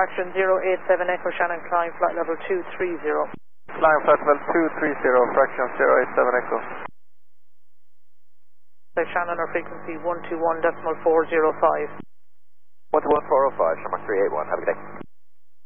fraction 087 Echo Shannon, climb flight level 230. Climb flight level 230, fraction 087 Echo. Shannon, or frequency 121.405. 121.405, Shamrock 381, have a good day.